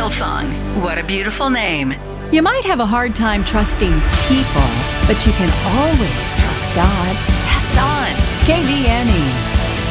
Hillsong. What a beautiful name. You might have a hard time trusting people, but you can always trust God.